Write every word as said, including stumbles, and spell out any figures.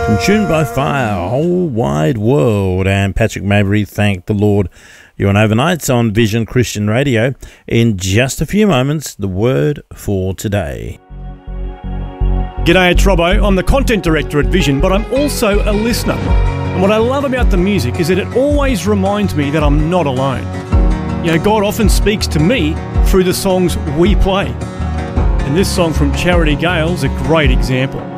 Consumed by fire, whole wide world. And Patrick Mabry, thank the Lord. You're on Overnights on Vision Christian Radio. In just a few moments, the word for today. G'day, it's Robbo. I'm the content director at Vision, but I'm also a listener. And what I love about the music is that it always reminds me that I'm not alone. You know, God often speaks to me through the songs we play. And this song from Charity Gale is a great example.